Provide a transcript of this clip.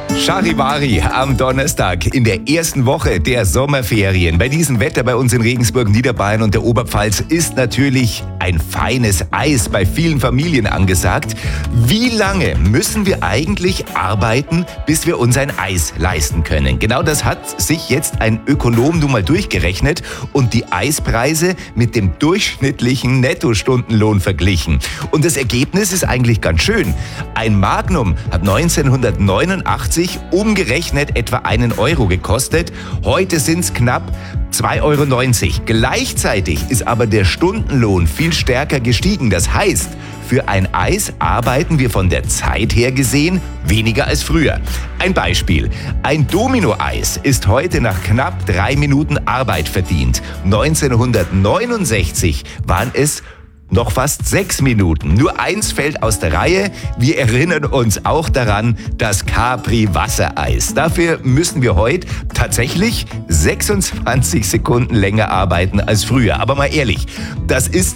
Charivari am Donnerstag in der ersten Woche der Sommerferien. Bei diesem Wetter bei uns in Regensburg, Niederbayern und der Oberpfalz ist natürlich ein feines Eis bei vielen Familien angesagt. Wie lange müssen wir eigentlich arbeiten, bis wir uns ein Eis leisten können? Genau das hat sich jetzt ein Ökonom nun mal durchgerechnet und die Eispreise mit dem durchschnittlichen Nettostundenlohn verglichen. Und das Ergebnis ist eigentlich ganz schön. Ein Magnum hat 1989 umgerechnet etwa 1 Euro gekostet. Heute sind es knapp 2,90 Euro. Gleichzeitig ist aber der Stundenlohn viel stärker gestiegen. Das heißt, für ein Eis arbeiten wir von der Zeit her gesehen weniger als früher. Ein Beispiel. Ein Domino-Eis ist heute nach knapp 3 Minuten Arbeit verdient. 1969 waren es noch fast 6 Minuten. Nur eins fällt aus der Reihe. Wir erinnern uns auch daran, das Capri-Wassereis. Dafür müssen wir heute tatsächlich 26 Sekunden länger arbeiten als früher. Aber mal ehrlich, das ist